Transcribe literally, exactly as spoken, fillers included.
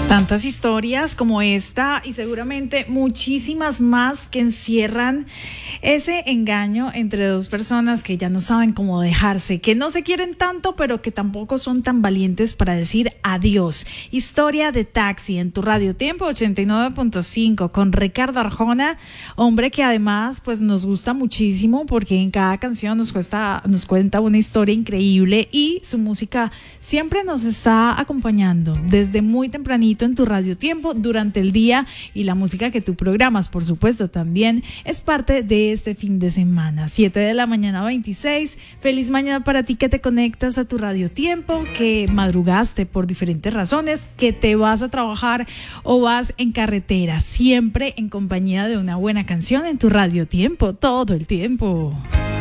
Tantas historias como esta y seguramente muchísimas más que encierran ese engaño entre dos personas que ya no saben cómo dejarse, que no se quieren tanto, pero que tampoco son tan valientes para decir adiós. Historia de Taxi en tu Radio Tiempo ochenta y nueve punto cinco con Ricardo Arjona, hombre que además pues nos gusta muchísimo porque en cada canción nos, cuesta, nos cuenta una historia increíble y su música siempre nos está acompañando desde muy tempranito en tu Radio Tiempo durante el día, y la música que tú programas, por supuesto, también es parte de este fin de semana. siete de la mañana veintiséis. Feliz mañana para ti que te conectas a tu Radio Tiempo, que madrugaste por diferentes razones, que te vas a trabajar o vas en carretera, siempre en compañía de una buena canción en tu Radio Tiempo, todo el tiempo.